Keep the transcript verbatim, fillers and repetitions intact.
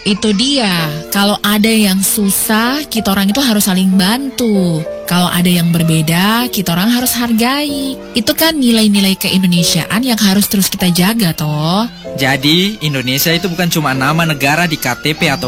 Itu dia, kalau ada yang susah, kita orang itu harus saling bantu. Kalau ada yang berbeda, kita orang harus hargai. Itu kan nilai-nilai keindonesiaan yang harus terus kita jaga toh. Jadi, Indonesia itu bukan cuma nama negara di K T P atau